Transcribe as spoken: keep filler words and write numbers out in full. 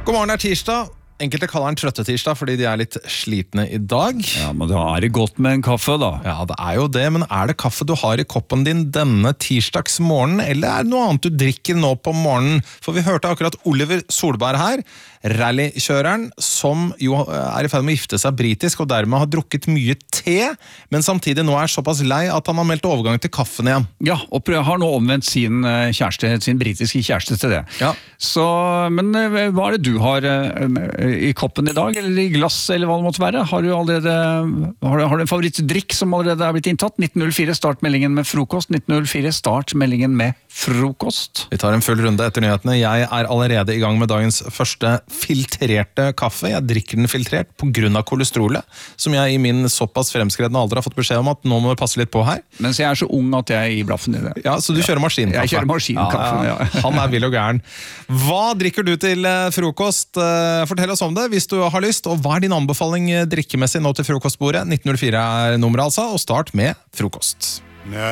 God morgen, det er tirsdag. Enkelte kaller den trøtte tirsdag fordi de er litt slitne i dag. Ja, men da er det godt med en kaffe da. Ja, det er jo det, men er det kaffe du har i koppen din denne tirsdagsmorgen, eller er det noe annet du drikker nå på morgenen? For vi hørte akkurat Oliver Solberg her, rallykjøreren, som jo er i ferd med å gifte seg britisk, og dermed har drukket mye te, men samtidig nå er såpass lei at han har meldt overgang til kaffen igjen. Ja, og har nå omvendt sin kjæreste, sin britiske kjæreste til det. Ja. Så, men hva er det du har i koppen i dag, eller i glass, eller hva det måtte være? Har du allerede, har du, har du en favorittdrikk som allerede er blitt inntatt? nitten null fire, start meldingen med frokost. nitten null fire, start meldingen med frokost. Vi tar en full runde etter nyhetene. Jeg er allerede i gang med dagens første filtrerte kaffe. Jeg drikker den filtrert på grunn av kolesterolet, som jeg i min såpass fremskredende alder har fått beskjed om at nå må vi passe litt på her. Mens jeg er så ung at jeg gir blaffen i det. Ja, så du kjører maskinkaffe? Jeg kjører maskinkaffe, ja. ja. Han er vill og gæren. Hva drikker du til frokost? Fortell oss om det hvis du har lyst, og hva er din anbefaling drikkemessig nå til frokostbordet? nitten null fire er nummeret altså, og start med frokost.